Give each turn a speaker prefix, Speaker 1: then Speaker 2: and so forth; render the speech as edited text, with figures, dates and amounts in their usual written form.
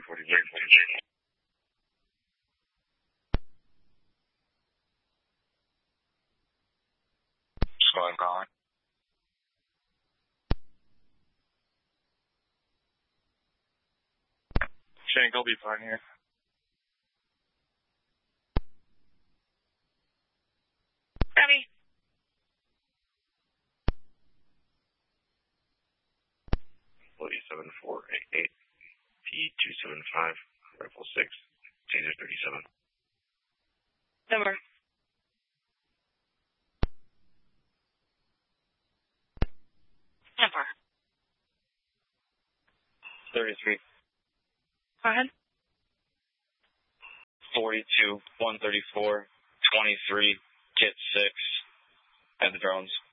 Speaker 1: Squad calling. Shank, I'll be fine here.
Speaker 2: Ready.
Speaker 1: Employee 7488 P275 Rifle 6 Taser 37.
Speaker 2: Number. Number.
Speaker 1: 33.
Speaker 2: Go ahead.
Speaker 1: 42 134 23 Kit 6 at the drones.